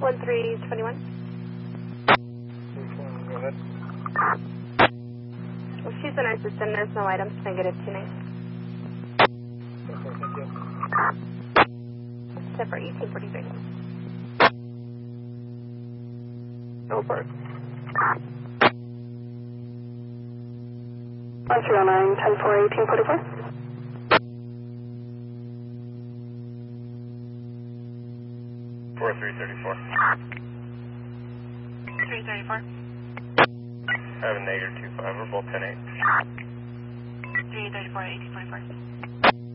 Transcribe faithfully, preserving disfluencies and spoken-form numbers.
one three two one. Go ahead. Well, she's in our system. There's no items. Negative two nine. Okay, thank you. Except for eighteen forty-three. Go for it. one three oh nine, ten four, eighteen forty-four. four three thirty-four. three thirty-four. I have a negative two five. We're both ten eight. three thirty-four, eighteen forty-four.